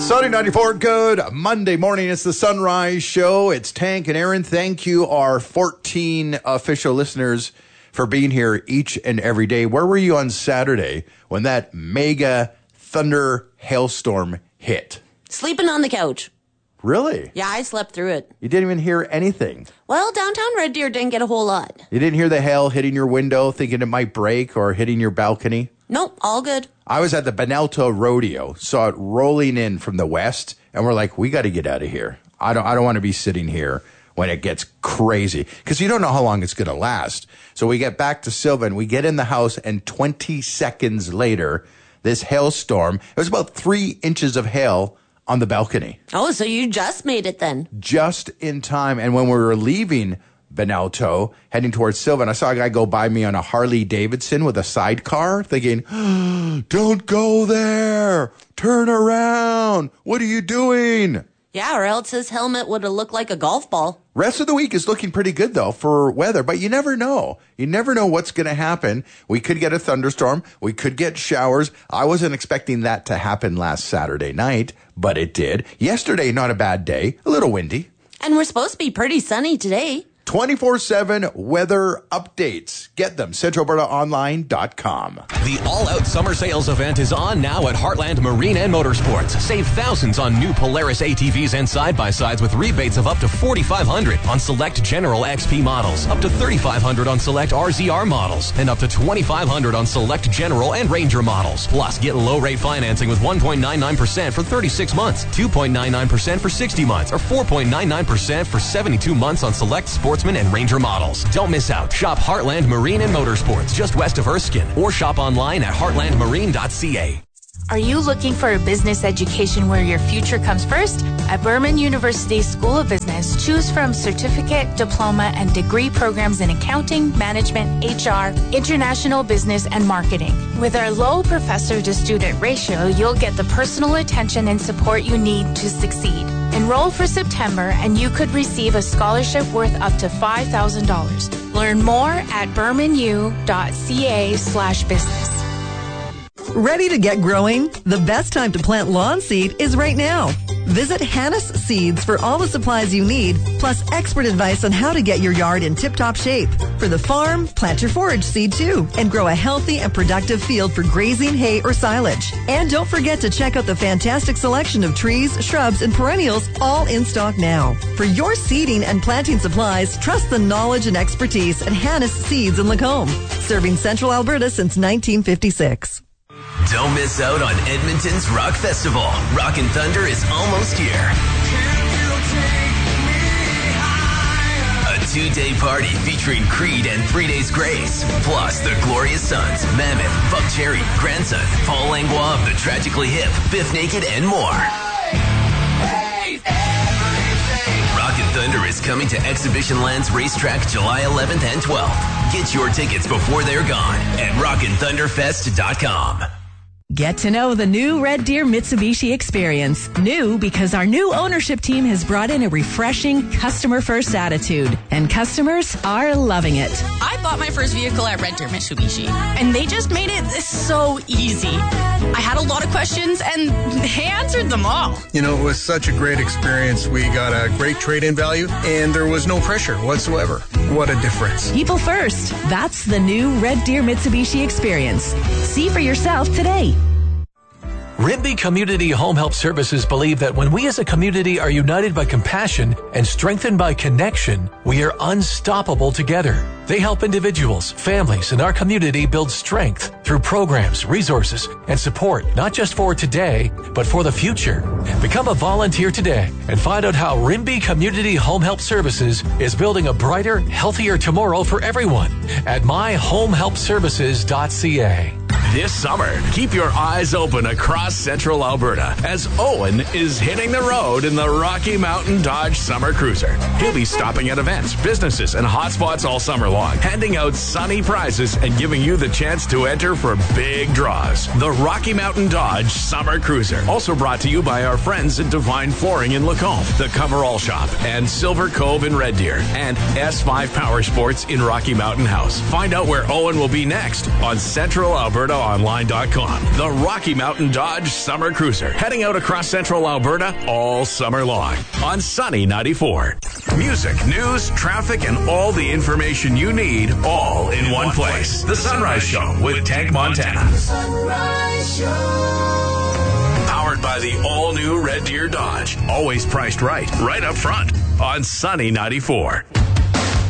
Sunny 94, good Monday morning. It's the Sunrise Show. It's Tank and Aaron. Thank you, our 14 official listeners, for being here each and every day. Where were you on Saturday when that mega thunder hailstorm hit? Sleeping on the couch. Really? Yeah, I slept through it. You didn't even hear anything? Well, downtown Red Deer didn't get a whole lot. You didn't hear the hail hitting your window, thinking it might break, or hitting your balcony? Nope, all good. I was at the Benalto Rodeo, saw it rolling in from the west, and we're like, we got to get out of here. I don't want to be sitting here when it gets crazy, because you don't know how long it's going to last. So we get back to Sylvan, we get in the house, and 20 seconds later, this hailstorm, it was about 3 inches of hail on the balcony. Oh, so you just made it then. Just in time. And when we were leaving Benalto, heading towards Sylvan, I saw a guy go by me on a Harley Davidson with a sidecar, thinking, don't go there. Turn around. What are you doing? Yeah, or else his helmet would have looked like a golf ball. Rest of the week is looking pretty good, though, for weather, but you never know. You never know what's going to happen. We could get a thunderstorm. We could get showers. I wasn't expecting that to happen last Saturday night, but it did. Yesterday, not a bad day. A little windy. And we're supposed to be pretty sunny today. 24/7 weather updates. Get them. CentralAlbertaOnline.com. The all-out summer sales event is on now at Heartland Marine and Motorsports. Save thousands on new Polaris ATVs and side-by-sides with rebates of up to $4,500 on select General XP models, up to $3,500 on select RZR models, and up to $2,500 on select General and Ranger models. Plus, get low-rate financing with 1.99% for 36 months, 2.99% for 60 months, or 4.99% for 72 months on select Sportsman and Ranger models. Don't miss out. Shop Heartland Marine and Motorsports just west of Erskine, or shop online at heartlandmarine.ca. Are you looking for a business education where your future comes first? At Berman University School of Business, choose from certificate, diploma, and degree programs in accounting, management, HR, international business, and marketing. With our low professor-to-student ratio, you'll get the personal attention and support you need to succeed. Enroll for September, and you could receive a scholarship worth up to $5,000. Learn more at bermanu.ca/business. Ready to get growing? The best time to plant lawn seed is right now. Visit Hannes Seeds for all the supplies you need, plus expert advice on how to get your yard in tip-top shape. For the farm, plant your forage seed too, and grow a healthy and productive field for grazing, hay, or silage. And don't forget to check out the fantastic selection of trees, shrubs, and perennials all in stock now. For your seeding and planting supplies, trust the knowledge and expertise at Hannes Seeds in Lacombe, serving Central Alberta since 1956. Don't miss out on Edmonton's Rock Festival. Rockin' Thunder is almost here. A 2-day party featuring Creed and 3 Days Grace. Plus the Glorious Sons, Mammoth, Buck Cherry, Grandson, Paul Langlois of the Tragically Hip, Biff Naked, and more. Rockin' Thunder is coming to Exhibition Lands Racetrack July 11th and 12th. Get your tickets before they're gone at rockinthunderfest.com. Get to know the new Red Deer Mitsubishi experience. New because our new ownership team has brought in a refreshing customer-first attitude, and customers are loving it. I bought my first vehicle at Red Deer Mitsubishi, and they just made it so easy. I had a lot of questions, and they answered them all. You know, it was such a great experience. We got a great trade-in value, and there was no pressure whatsoever. What a difference. People first. That's the new Red Deer Mitsubishi experience. See for yourself today. Rimbey Community Home Help Services believe that when we as a community are united by compassion and strengthened by connection, we are unstoppable together. They help individuals, families, and our community build strength through programs, resources, and support, not just for today, but for the future. Become a volunteer today and find out how Rimbey Community Home Help Services is building a brighter, healthier tomorrow for everyone at myhomehelpservices.ca. This summer, keep your eyes open across Central Alberta as Owen is hitting the road in the Rocky Mountain Dodge Summer Cruiser. He'll be stopping at events, businesses, and hotspots all summer long, handing out sunny prizes and giving you the chance to enter for big draws. The Rocky Mountain Dodge Summer Cruiser, also brought to you by our friends at Divine Flooring in Lacombe, the Coverall Shop, and Silver Cove in Red Deer, and S5 Power Sports in Rocky Mountain House. Find out where Owen will be next on Central Alberta RockyMountainDodgeOnline.com. The Rocky Mountain Dodge Summer Cruiser. Heading out across central Alberta all summer long on Sunny 94. Music, news, traffic, and all the information you need all in one place. The Sunrise Show with Tank Montana. Sunrise Show. Powered by the all-new Red Deer Dodge. Always priced right up front on Sunny 94.